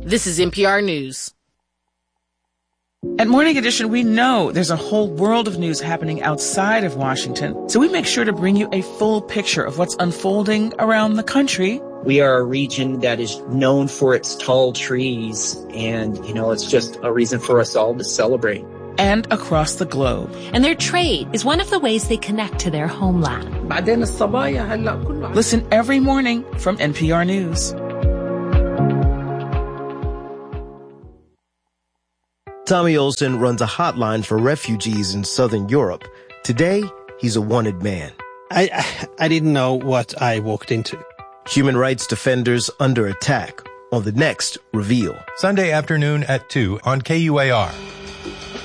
This is NPR News. At Morning Edition, we know there's a whole world of news happening outside of Washington, so we make sure to bring you a full picture of what's unfolding around the country. We are a region that is known for its tall trees, and, it's just a reason for us all to celebrate. And across the globe. And their trade is one of the ways they connect to their homeland. Listen every morning from NPR News. Tommy Olsen runs a hotline for refugees in Southern Europe. Today, he's a wanted man. I didn't know what I walked into. Human rights defenders under attack on the next Reveal. Sunday afternoon at 2 on KUAR.